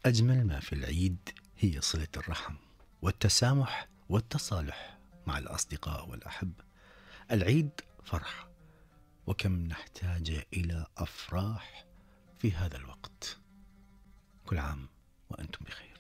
أجمل ما في العيد هي صلة الرحم والتسامح والتصالح مع الأصدقاء والأحبة. العيد فرح، وكم نحتاج إلى أفراح في هذا الوقت. كل عام وأنتم بخير.